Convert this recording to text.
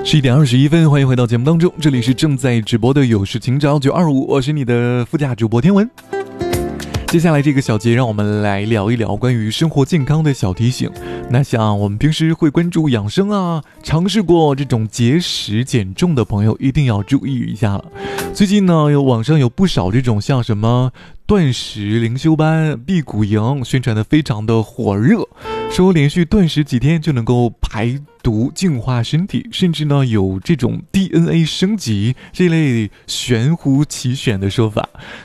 11:21，欢迎回到节目当中，这里是正在直播的有事情找925，我是你的副驾主播天文。接下来这个小节，让我们来聊一聊关于生活健康的小提醒。那像我们平时会关注养生啊，尝试过这种节食减重的朋友，一定要注意一下了。最近呢，网上有不少这种像什么断食灵修班、辟谷营宣传的非常的火热，说连续断食几天就能够排毒净化身体，甚至呢有这种 DNA 升级这类玄乎其玄的说法。